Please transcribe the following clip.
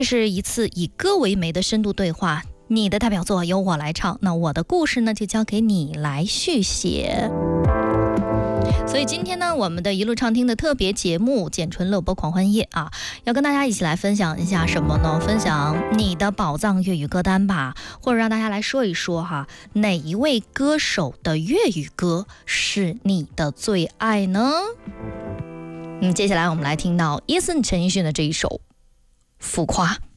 这是一次以歌为媒的深度对话，你的代表作由我来唱，那我的故事呢就交给你来续写。所以今天呢，我们的一路畅听的特别节目《简纯乐播狂欢夜》啊，要跟大家一起来分享一下什么呢？分享你的宝藏粤语歌单吧，或者让大家来说一说哈，哪一位歌手的粤语歌是你的最爱呢？接下来我们来听到Eason 陈奕迅的这一首《浮夸》。